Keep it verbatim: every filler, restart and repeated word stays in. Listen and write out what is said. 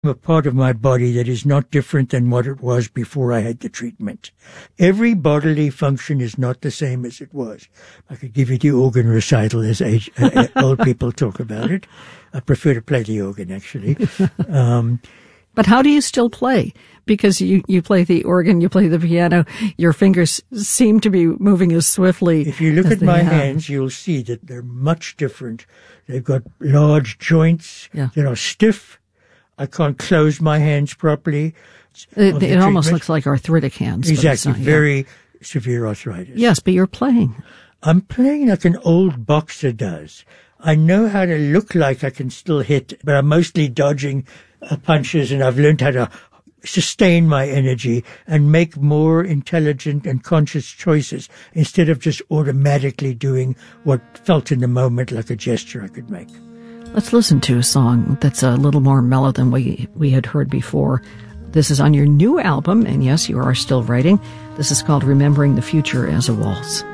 a part of my body that is not different than what it was before I had the treatment. Every bodily function is not the same as it was. I could give you the organ recital as age, uh, old people talk about it. I prefer to play the organ, actually. Um, but how do you still play? Because you, you play the organ, you play the piano, your fingers seem to be moving as swiftly. If you look as at my have. hands, you'll see that they're much different. They've got large joints. Yeah. They are stiff. I can't close my hands properly. It, it almost looks like arthritic hands. Exactly. Not, very yeah. severe arthritis. Yes, but you're playing. I'm playing like an old boxer does. I know how to look like I can still hit, but I'm mostly dodging uh, punches, and I've learned how to sustain my energy and make more intelligent and conscious choices instead of just automatically doing what felt in the moment like a gesture I could make. Let's listen to a song that's a little more mellow than we, we had heard before. This is on your new album, and yes, you are still writing. This is called Remembering the Future as a Waltz.